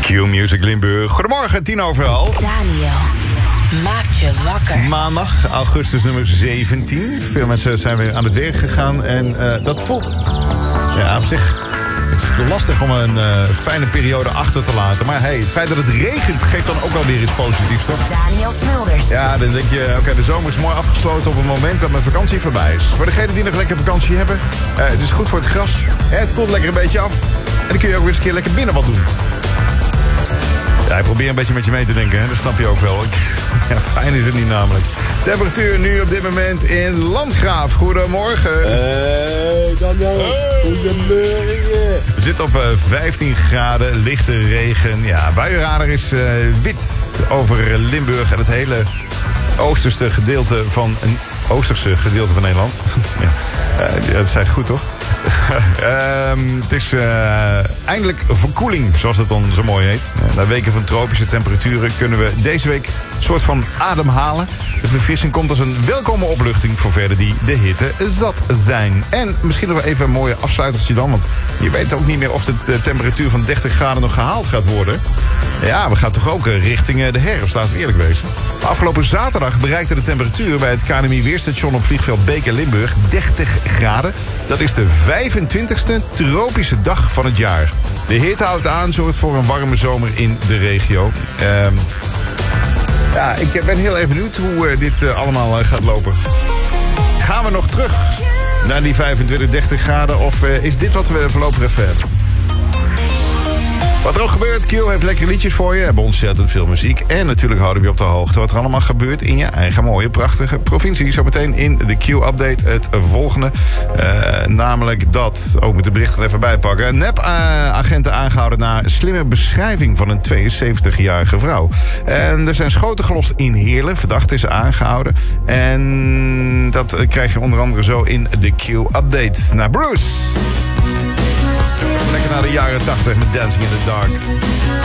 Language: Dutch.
Q-Music Limburg. Goedemorgen, 11:10. Daniel maakt je wakker. Maandag, augustus nummer 17. Veel mensen zijn weer aan het werk gegaan. En dat voelt op zich... Het is te lastig om een fijne periode achter te laten. Maar hey, het feit dat het regent geeft dan ook wel weer iets positiefs, toch? Daniel Smulders. Ja, dan denk je, oké, de zomer is mooi afgesloten op het moment dat mijn vakantie voorbij is. Voor degenen die nog lekker vakantie hebben, het is goed voor het gras. Het koelt lekker een beetje af. En dan kun je ook weer eens een keer lekker binnen wat doen. Ja, ik probeer een beetje met je mee te denken, hè? Dat snap je ook wel. Ja, fijn is het niet namelijk. Temperatuur nu op dit moment in Landgraaf. Goedemorgen. Hey, Daniel. Hey. Goedemorgen. We zitten op 15 graden, lichte regen. Ja, buienradar is wit over Limburg en het hele oosterse gedeelte van Nederland. Ja, dat zei ik goed, toch? Het is eindelijk verkoeling, zoals het dan zo mooi heet. Na weken van tropische temperaturen kunnen we deze week een soort van ademhalen. De verfrissing komt als een welkome opluchting voor verder die de hitte zat zijn. En misschien nog wel even een mooie afsluitertje dan, want je weet ook niet meer of de temperatuur van 30 graden nog gehaald gaat worden. Ja, we gaan toch ook richting de herfst, laten we eerlijk wezen. Afgelopen zaterdag bereikte de temperatuur bij het KNMI Weerstation op vliegveld Beek in Limburg 30 graden. Dat is de 25e tropische dag van het jaar. De hitte houdt aan, zorgt voor een warme zomer in de regio. Ik ben heel even benieuwd hoe dit allemaal gaat lopen. Gaan we nog terug naar die 25, 30 graden of is dit wat we voorlopig even hebben? Wat er ook gebeurt, Q heeft lekkere liedjes voor je. We hebben ontzettend veel muziek. En natuurlijk houden we je op de hoogte wat er allemaal gebeurt in je eigen mooie, prachtige provincie. Zometeen in de Q-update het volgende. Namelijk dat, ook met de berichten er even bij pakken. Nep-agenten aangehouden na slimme beschrijving van een 72-jarige vrouw. En er zijn schoten gelost in Heerlen. Verdachte is aangehouden. En dat krijg je onder andere zo in de Q-update. Naar Bruce. Lekker naar de jaren 80 met Dancing in the Dark.